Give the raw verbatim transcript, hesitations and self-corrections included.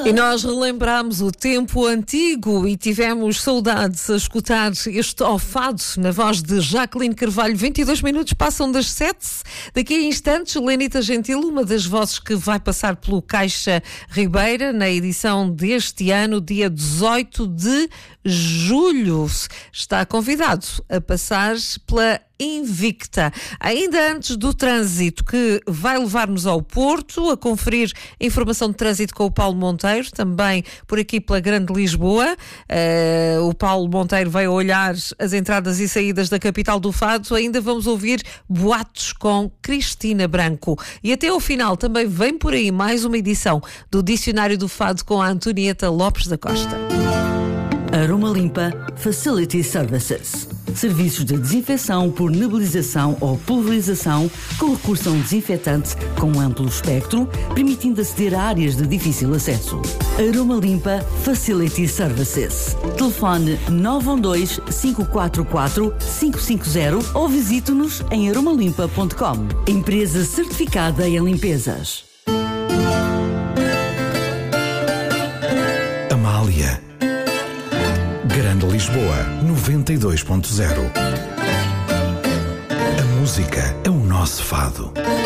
E nós relembramos o tempo antigo e tivemos saudades a escutar este ofado na voz de Jacqueline Carvalho. vinte e dois minutos passam das sete. Daqui a instantes, Lenita Gentil, uma das vozes que vai passar pelo Caixa Ribeira na edição deste ano, dia dezoito de julho. Está convidado a passar pela Invicta. Ainda antes do trânsito, que vai levar-nos ao Porto, a conferir informação de trânsito com o Paulo Monteiro, também por aqui pela Grande Lisboa. Uh, o Paulo Monteiro vai olhar as entradas e saídas da capital do Fado. Ainda vamos ouvir boatos com Cristina Branco. E até ao final também vem por aí mais uma edição do Dicionário do Fado com a Antonieta Lopes da Costa. Aroma Limpa Facility Services. Serviços de desinfecção por nebulização ou pulverização com recurso a um desinfetante com amplo espectro, permitindo aceder a áreas de difícil acesso. Aroma Limpa Facility Services. Telefone nove um dois, cinco quatro quatro, cinco cinco zero ou visite-nos em aromalimpa ponto com. Empresa certificada em limpezas. Amália. Grande Lisboa, noventa e dois ponto zero. A música é o nosso fado.